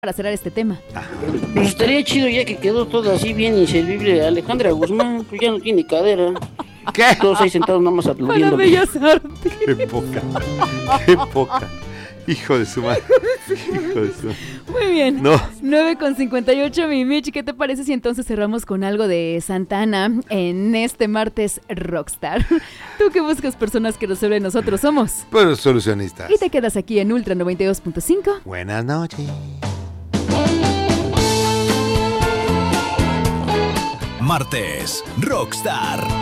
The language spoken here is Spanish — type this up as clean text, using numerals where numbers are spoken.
para cerrar este tema. Pues estaría chido ya que quedó todo así bien inservible. Alejandra Guzmán, pues ya no tiene cadera. ¿Qué? Todos ahí sentados nada más Para aplaudiendo. Bellas Artes. Qué poca. Qué poca. Hijo de su madre. Hijo de su madre. Muy bien. No. 9:58, mi Mitch. ¿Qué te parece si entonces cerramos con algo de Santana en este martes Rockstar? Tú que buscas personas que resuelven, nosotros somos. Pero solucionistas. Y te quedas aquí en Ultra 92.5. Buenas noches. Martes Rockstar.